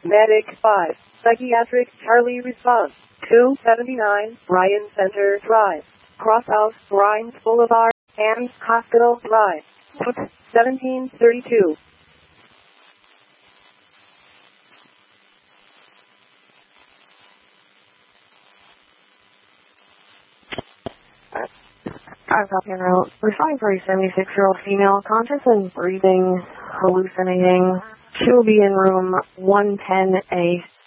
Medic 5, Psychiatric Charlie response, 279, Ryan Center Drive, Crosshouse, Grimes Boulevard, and Hospital Drive, 1732. I've got your note. Responding for a 76-year-old female, conscious and breathing, hallucinating. She will be in room 110A.